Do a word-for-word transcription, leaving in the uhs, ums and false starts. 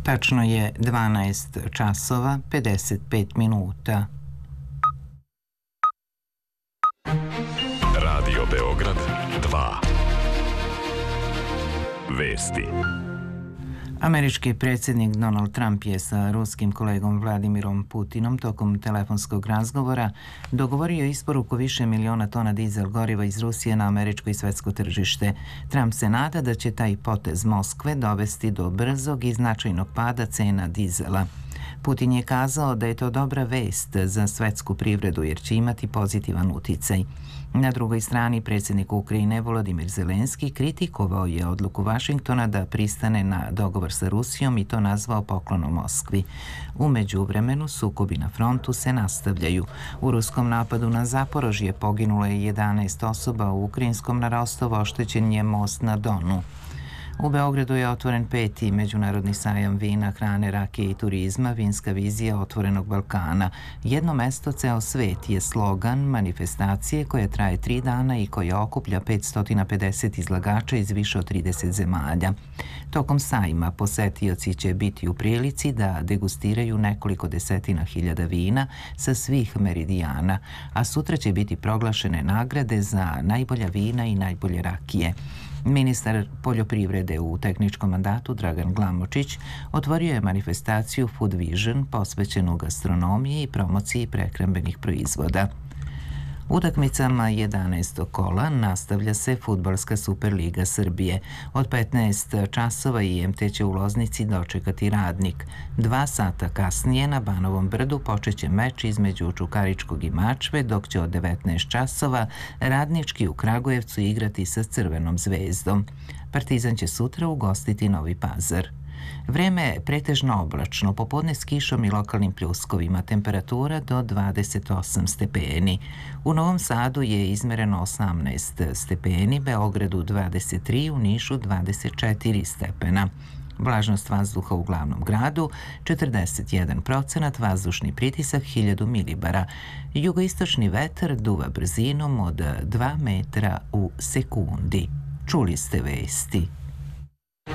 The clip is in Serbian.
Tačno je dvanaest časova pedeset pet minuta. Radio Beograd dva. Vesti. Američki predsjednik Donald Trump je sa ruskim kolegom Vladimirom Putinom tokom telefonskog razgovora dogovorio isporuku više miliona tona dizel goriva iz Rusije na američko i svetsko tržište. Trump se nada da će taj potez Moskve dovesti do brzog i značajnog pada cena dizela. Putin je kazao da je to dobra vest za svetsku privredu jer će imati pozitivan uticaj. Na drugoj strani predsjednik Ukrajine Volodimir Zelenski kritikovao je odluku Vašingtona da pristane na dogovor sa Rusijom i to nazvao poklonom Moskvi. U međuvremenu sukobi na frontu se nastavljaju. U ruskom napadu na Zaporožje poginulo je jedanaest osoba, u ukrajinskom na Rostovo oštećen je most na Donu. U Beogradu je otvoren peti međunarodni sajam vina, hrane, rakije i turizma, vinska vizija otvorenog Balkana. Jedno mesto, ceo svet je slogan manifestacije koja traje tri dana i koja okuplja petsto pedeset izlagača iz više od trideset zemalja. Tokom sajma posetioci će biti u prilici da degustiraju nekoliko desetina hiljada vina sa svih meridijana, a sutra će biti proglašene nagrade za najbolja vina i najbolje rakije. Ministar poljoprivrede u tehničkom mandatu Dragan Glamočić otvorio je manifestaciju Food Vision posvećenu gastronomiji i promociji prehrambenih proizvoda. Utakmicama jedanaestog kola nastavlja se Fudbalska Superliga Srbije. Od petnaest časova I M T će u Loznici dočekati Radnik. Dva sata kasnije na Banovom brdu počeće meč između Čukaričkog i Mačve, dok će od devetnaest časova Radnički u Kragujevcu igrati sa Crvenom zvezdom. Partizan će sutra ugostiti Novi Pazar. Vreme je pretežno oblačno, popodne s kišom i lokalnim pljuskovima, temperatura do dvadeset osam stepeni. U Novom Sadu je izmereno osamnaest stepeni, Beogradu dvadeset tri, u Nišu dvadeset četiri stepena. Vlažnost vazduha u glavnom gradu četrdeset jedan procenat, vazdušni pritisak hiljadu milibara. Jugoistočni vetar duva brzinom od dva metra u sekundi. Čuli ste vesti.